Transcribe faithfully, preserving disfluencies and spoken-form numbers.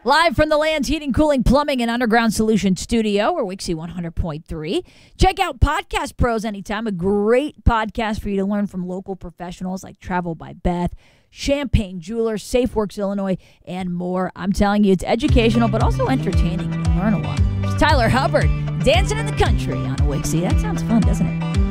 Live from the Land's Heating, Cooling, Plumbing, and Underground Solutions studio, we're Wixie one hundred point three. Check out Podcast Pros anytime, a great podcast for you to learn from local professionals like Travel by Beth, Champagne Jewelers, SafeWorks Illinois, and more. I'm telling you, it's educational, but also entertaining. You learn a lot. It's Tyler Hubbard, dancing in the country on Wixie. That sounds fun, doesn't it?